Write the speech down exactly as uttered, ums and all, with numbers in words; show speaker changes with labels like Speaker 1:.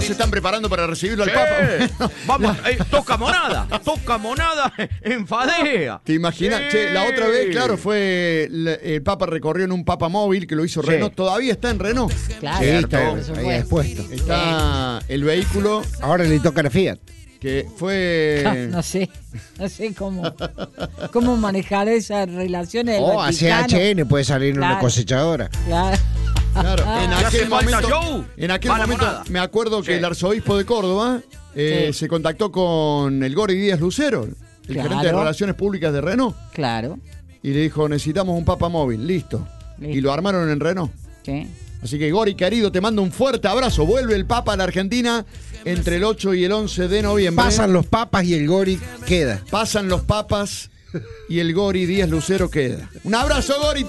Speaker 1: ya se están preparando para recibirlo
Speaker 2: Sí.
Speaker 1: al Papa.
Speaker 2: Vamos, eh, toca monada, toca monada en Fadea.
Speaker 1: ¿Te imaginas?
Speaker 2: Sí.
Speaker 1: Che, la otra vez, claro, fue el, el Papa recorrió en un Papa móvil que lo hizo
Speaker 2: Sí.
Speaker 1: Renault. ¿Todavía está en Renault?
Speaker 3: Claro,
Speaker 4: Sí, está
Speaker 3: por
Speaker 4: ahí
Speaker 3: supuesto.
Speaker 4: expuesto.
Speaker 1: Está el vehículo
Speaker 4: Ahora le toca a la Fiat.
Speaker 1: que fue...
Speaker 3: Ah, No sé, no sé cómo, cómo manejar esas relaciones del
Speaker 4: O
Speaker 3: Vaticano.
Speaker 4: hacia H N puede salir una
Speaker 3: Claro.
Speaker 4: cosechadora.
Speaker 3: Claro.
Speaker 1: Claro, en
Speaker 2: ¿Le hace
Speaker 1: aquel
Speaker 2: falta
Speaker 1: momento,
Speaker 2: show?
Speaker 1: en aquel
Speaker 2: Va la
Speaker 1: momento
Speaker 2: monada.
Speaker 1: me acuerdo que
Speaker 2: Sí.
Speaker 1: el arzobispo de Córdoba eh,
Speaker 3: Sí.
Speaker 1: se contactó con el Gori Díaz Lucero, el
Speaker 3: Claro.
Speaker 1: gerente de Relaciones Públicas de Renault,
Speaker 3: Claro.
Speaker 1: y le dijo, necesitamos un Papa móvil, listo.
Speaker 3: Listo.
Speaker 1: Y lo armaron en Renault.
Speaker 3: Sí.
Speaker 1: Así que Gori, querido, te mando un fuerte abrazo. Vuelve el Papa a la Argentina entre el ocho y el once de noviembre.
Speaker 4: Pasan los papas y el Gori queda.
Speaker 1: Pasan los papas y el Gori Díaz Lucero queda. Un abrazo, Gori.